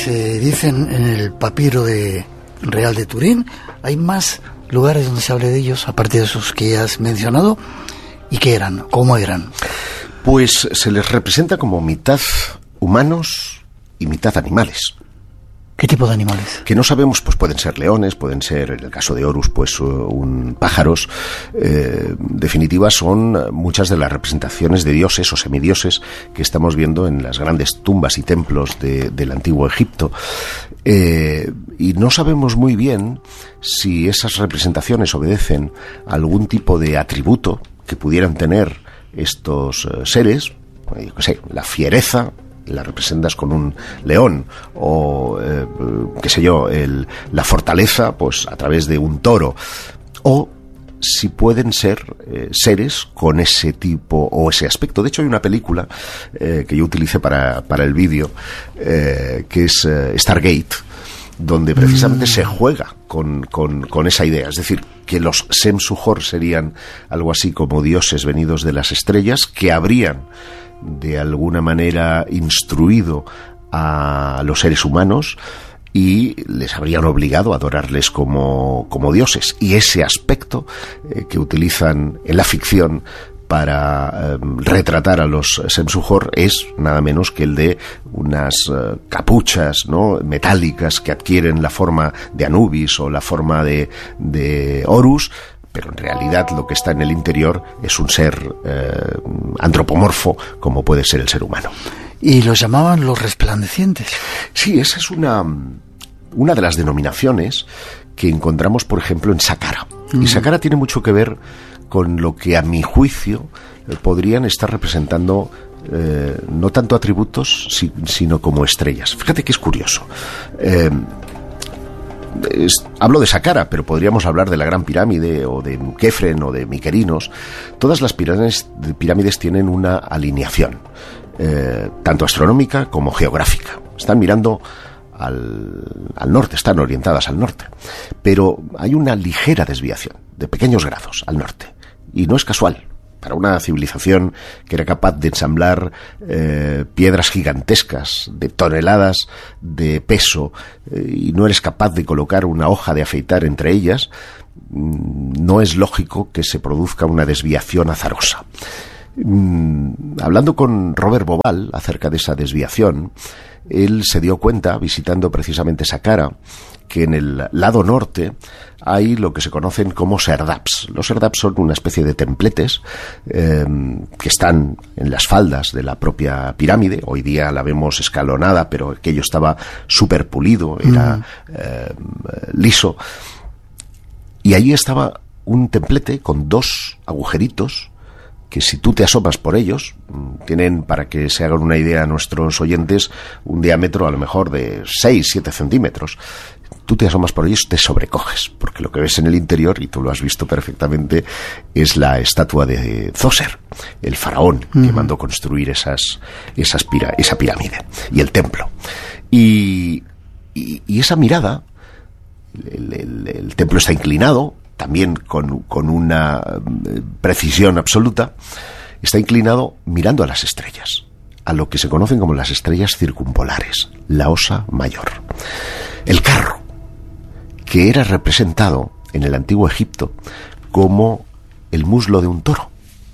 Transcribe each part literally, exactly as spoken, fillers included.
se dicen en el papiro de Real de Turín, hay más lugares donde se hable de ellos, aparte de esos que ya has mencionado. ¿Y qué eran? ¿Cómo eran? Pues se les representa como mitad humanos y mitad animales. ¿Qué tipo de animales? Que no sabemos, pues pueden ser leones, pueden ser, en el caso de Horus, pues un pájaros. Eh, en definitiva, son muchas de las representaciones de dioses o semidioses que estamos viendo en las grandes tumbas y templos de, del antiguo Egipto. Eh, y no sabemos muy bien si esas representaciones obedecen a algún tipo de atributo que pudieran tener estos uh, seres, yo qué sé, la fiereza, la representas con un león, o eh, qué sé yo, el, la fortaleza, pues a través de un toro, o si pueden ser eh, seres con ese tipo o ese aspecto. De hecho, hay una película eh, que yo utilicé para, para el vídeo, eh, que es eh, Stargate, donde precisamente mm. se juega con, con, con esa idea, es decir, que los Sem-Suhor serían algo así como dioses venidos de las estrellas, que habrían de alguna manera instruido a los seres humanos y les habrían obligado a adorarles como, como dioses. Y ese aspecto eh, que utilizan en la ficción para eh, retratar a los Sem-Suhor es nada menos que el de unas eh, capuchas, ¿no?, metálicas que adquieren la forma de Anubis o la forma de, de Horus, pero en realidad lo que está en el interior es un ser eh, antropomorfo, como puede ser el ser humano. Y los llamaban los resplandecientes. Sí, esa es una, una de las denominaciones que encontramos, por ejemplo, en Saqqara. Mm. Y Saqqara tiene mucho que ver con lo que, a mi juicio, eh, podrían estar representando eh, no tanto atributos, si, sino como estrellas. Fíjate que es curioso. Eh, Es, hablo de Saqqara, pero podríamos hablar de la Gran Pirámide o de Kefren o de Miquerinos. Todas las pirámides, pirámides tienen una alineación, eh, tanto astronómica como geográfica. Están mirando al, al norte, están orientadas al norte, pero hay una ligera desviación de pequeños grados al norte, y no es casual. Para una civilización que era capaz de ensamblar eh, piedras gigantescas de toneladas de peso eh, y no eres capaz de colocar una hoja de afeitar entre ellas, mm, no es lógico que se produzca una desviación azarosa. Mm, hablando con Robert Bauval acerca de esa desviación, él se dio cuenta, visitando precisamente Saqqara, que en el lado norte hay lo que se conocen como serdaps. Los serdaps son una especie de templetes eh, que están en las faldas de la propia pirámide. Hoy día la vemos escalonada, pero aquello estaba súper pulido, era mm. eh, liso. Y allí estaba un templete con dos agujeritos que, si tú te asomas por ellos, tienen, para que se hagan una idea a nuestros oyentes, un diámetro a lo mejor de seis a siete centímetros. Tú te asomas por ellos, te sobrecoges, porque lo que ves en el interior, y tú lo has visto perfectamente, es la estatua de Djoser, el faraón que uh-huh. mandó construir esas, esas pira, esa pirámide y el templo. Y, y, y esa mirada, el, el, el templo está inclinado, también con, con una precisión absoluta, está inclinado mirando a las estrellas, a lo que se conocen como las estrellas circumpolares, la Osa Mayor. El carro, que era representado en el antiguo Egipto como el muslo de un toro.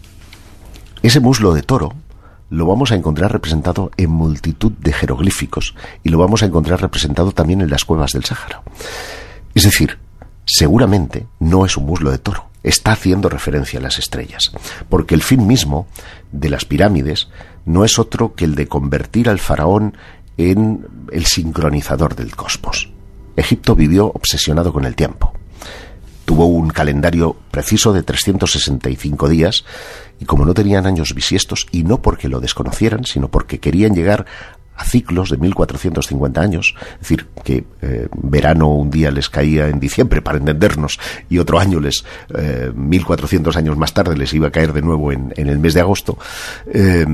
Ese muslo de toro lo vamos a encontrar representado en multitud de jeroglíficos y lo vamos a encontrar representado también en las cuevas del Sáhara. Es decir, seguramente no es un muslo de toro, está haciendo referencia a las estrellas, porque el fin mismo de las pirámides no es otro que el de convertir al faraón en el sincronizador del cosmos. Egipto vivió obsesionado con el tiempo. Tuvo un calendario preciso de trescientos sesenta y cinco días, y como no tenían años bisiestos, y no porque lo desconocieran, sino porque querían llegar a ciclos de mil cuatrocientos cincuenta años, es decir, que eh, verano un día les caía en diciembre, para entendernos, y otro año, les eh, mil cuatrocientos años más tarde, les iba a caer de nuevo en, en el mes de agosto. Eh,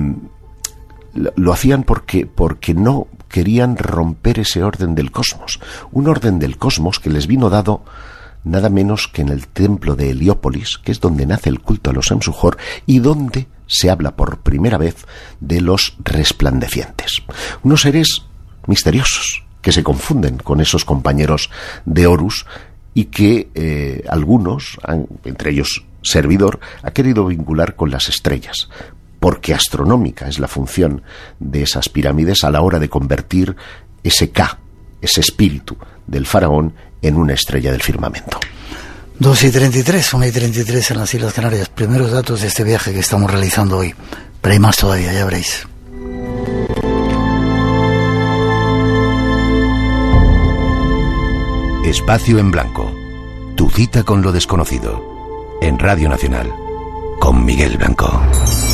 lo hacían porque, porque no querían romper ese orden del cosmos, un orden del cosmos que les vino dado nada menos que en el templo de Heliópolis, que es donde nace el culto a los Sem-Suhor y donde se habla por primera vez de los resplandecientes, unos seres misteriosos que se confunden con esos compañeros de Horus y que eh, algunos, entre ellos servidor, ha querido vincular con las estrellas, porque astronómica es la función de esas pirámides a la hora de convertir ese Ka, ese espíritu del faraón, en una estrella del firmamento. dos y treinta y tres, una y treinta y tres en las Islas Canarias. Primeros datos de este viaje que estamos realizando hoy. Pero hay más todavía, ya veréis. Espacio en Blanco. Tu cita con lo desconocido. En Radio Nacional. Con Miguel Blanco.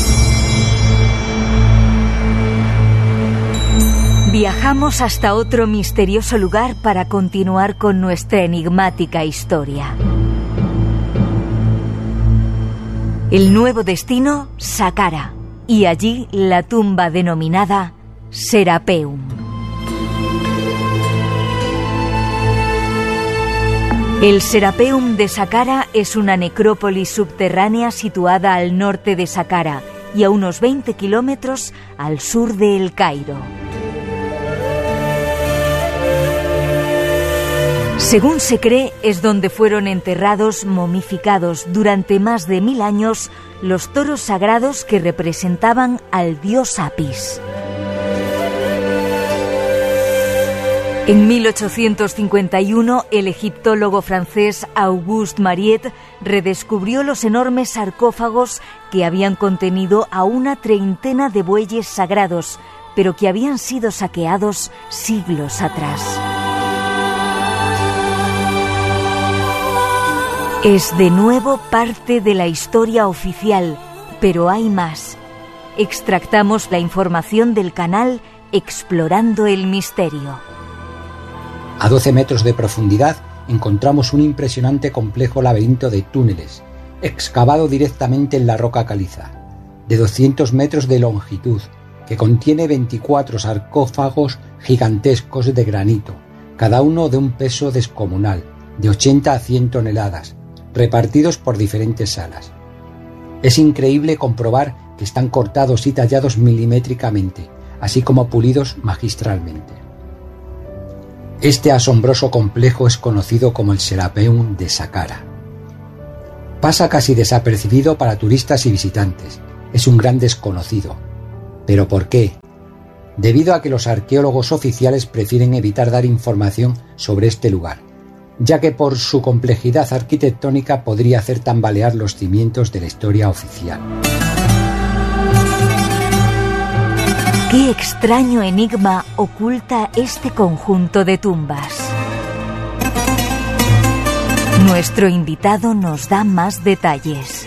Viajamos hasta otro misterioso lugar para continuar con nuestra enigmática historia. El nuevo destino, Saqqara, y allí la tumba denominada Serapeum. El Serapeum de Saqqara es una necrópolis subterránea situada al norte de Saqqara y a unos veinte kilómetros al sur de El Cairo. Según se cree, es donde fueron enterrados, momificados durante más de mil años, los toros sagrados que representaban al dios Apis. En mil ochocientos cincuenta y uno, el egiptólogo francés Auguste Mariette redescubrió los enormes sarcófagos que habían contenido a una treintena de bueyes sagrados, pero que habían sido saqueados siglos atrás. Es de nuevo parte de la historia oficial, pero hay más. Extractamos la información del canal Explorando el Misterio. A doce metros de profundidad encontramos un impresionante complejo laberinto de túneles, excavado directamente en la roca caliza, de doscientos metros de longitud, que contiene veinticuatro sarcófagos gigantescos de granito, cada uno de un peso descomunal, de ochenta a cien toneladas, repartidos por diferentes salas. Es increíble comprobar que están cortados y tallados milimétricamente, así como pulidos magistralmente. Este asombroso complejo es conocido como el Serapeum de Saqqara. Pasa casi desapercibido para turistas y visitantes. Es un gran desconocido. ¿Pero por qué? Debido a que los arqueólogos oficiales prefieren evitar dar información sobre este lugar, ya que por su complejidad arquitectónica podría hacer tambalear los cimientos de la historia oficial. ¿Qué extraño enigma oculta este conjunto de tumbas? Nuestro invitado nos da más detalles.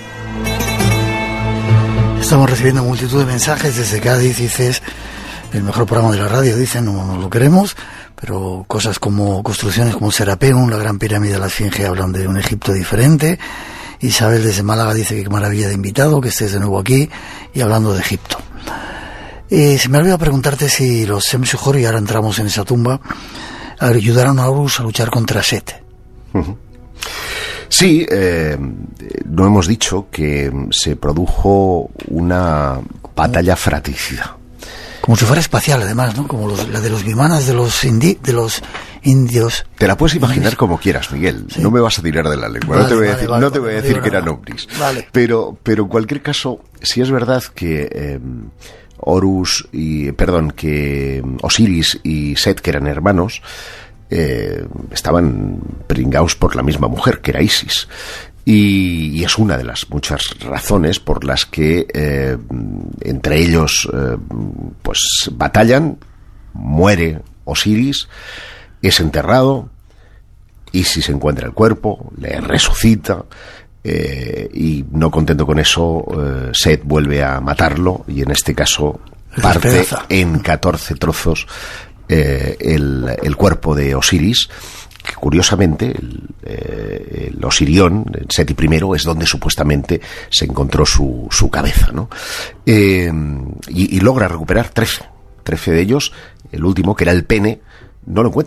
Estamos recibiendo multitud de mensajes desde Cádiz. Dices, el mejor programa de la radio, dicen, no, no lo queremos, pero cosas como construcciones como Serapeum, la gran pirámide de la Esfinge, hablan de un Egipto diferente. Isabel desde Málaga dice que qué maravilla de invitado, que estés de nuevo aquí y hablando de Egipto. Eh, se me olvidó preguntarte si los Sem-Suhor, y ahora entramos en esa tumba, ayudaron a Horus a luchar contra Set. Uh-huh. Sí, eh, no hemos dicho que se produjo una batalla fratricida. Como si fuera espacial, además, ¿no? Como los, la de los vimanas de los indi, de los indios. Te la puedes imaginar como quieras, Miguel. Sí. No me vas a tirar de la lengua. Vale, no te voy a decir, vale, no te voy a decir que eran ovnis. Vale. Pero, pero en cualquier caso, sí es verdad que eh, Horus y, perdón, que Osiris y Set, que eran hermanos, eh, estaban pringaos por la misma mujer, que era Isis. Y, y es una de las muchas razones por las que eh, entre ellos eh, pues batallan, muere Osiris, es enterrado, Isis encuentra el cuerpo, le resucita, eh, y no contento con eso, eh, Set vuelve a matarlo y en este caso parte en catorce trozos eh, el, el cuerpo de Osiris, que curiosamente el, eh, el Osirión, el Seti primero, es donde supuestamente se encontró su, su cabeza, ¿no? Eh, y, y logra recuperar trece, trece de ellos. El último, que era el pene, no lo encuentra.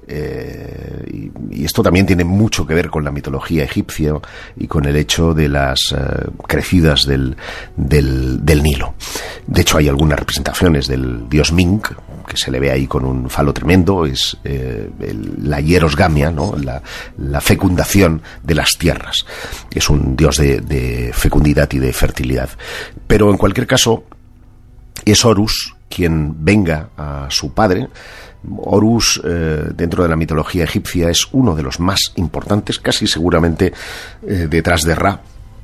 Eh, y, y esto también tiene mucho que ver con la mitología egipcia y con el hecho de las uh, crecidas del, del, del Nilo. De hecho, hay algunas representaciones del dios Mink, que se le ve ahí con un falo tremendo, es eh, el, la hierosgamia, ¿no? la, la fecundación de las tierras. Es un dios de, de fecundidad y de fertilidad. Pero en cualquier caso, es Horus quien venga a su padre. Horus, eh, dentro de la mitología egipcia, es uno de los más importantes, casi seguramente eh, detrás de Ra,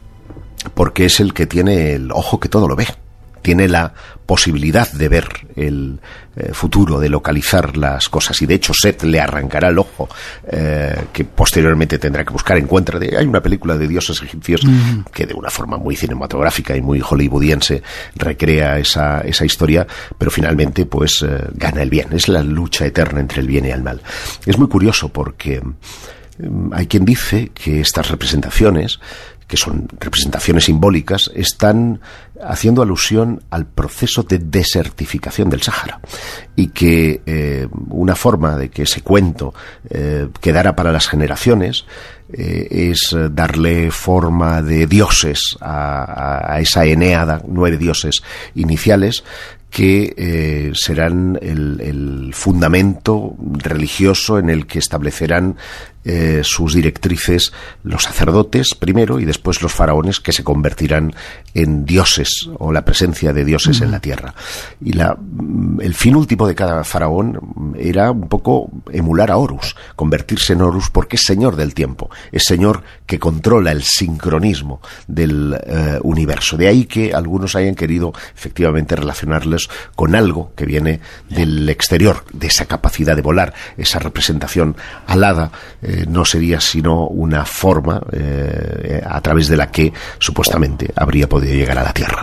porque es el que tiene el ojo que todo lo ve. Tiene la posibilidad de ver el eh, futuro, de localizar las cosas, y de hecho Set le arrancará el ojo, eh, que posteriormente tendrá que buscar. Encuentra de, hay una película de dioses egipcios mm. que de una forma muy cinematográfica y muy hollywoodiense recrea esa, esa historia, pero finalmente pues eh, gana el bien. Es la lucha eterna entre el bien y el mal. Es muy curioso porque eh, hay quien dice que estas representaciones, que son representaciones simbólicas, están haciendo alusión al proceso de desertificación del Sáhara, y que eh, una forma de que ese cuento eh, quedara para las generaciones eh, es darle forma de dioses a, a, a esa Enéada, nueve dioses iniciales, que eh, serán el, el fundamento religioso en el que establecerán eh, sus directrices los sacerdotes primero y después los faraones, que se convertirán en dioses, o la presencia de dioses uh-huh. en la tierra. Y la, el fin último de cada faraón era un poco emular a Horus, convertirse en Horus, porque es señor del tiempo, es señor que controla el sincronismo del eh, universo. De ahí que algunos hayan querido efectivamente relacionarles con algo que viene del exterior, de esa capacidad de volar, esa representación alada. Eh, no sería sino una forma eh, a través de la que supuestamente habría podido llegar a la Tierra.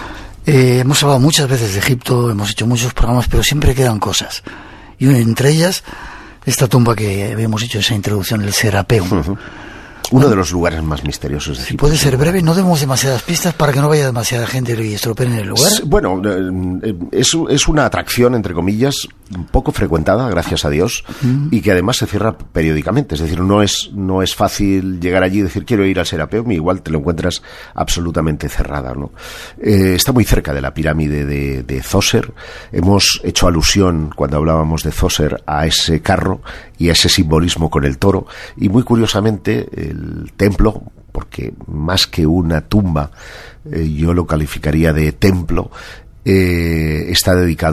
Eh, hemos hablado muchas veces de Egipto, hemos hecho muchos programas, pero siempre quedan cosas. Y entre ellas, esta tumba que habíamos hecho, esa introducción, el Serapeum. Uh-huh. Uno de los lugares más misteriosos de Si Egipto. puede ser breve, no demos demasiadas pistas para que no vaya demasiada gente y estropeen el lugar. Bueno, es, es una atracción, entre comillas, poco frecuentada, gracias a Dios, mm. y que además se cierra periódicamente. Es decir, no es, no es fácil llegar allí y decir quiero ir al Serapeum, y igual te lo encuentras absolutamente cerrada, ¿no? Eh, está muy cerca de la pirámide de, de Zoser. Hemos hecho alusión, cuando hablábamos de Zoser, a ese carro y a ese simbolismo con el toro, y muy curiosamente el templo, porque más que una tumba, eh, yo lo calificaría de templo, eh, está dedicado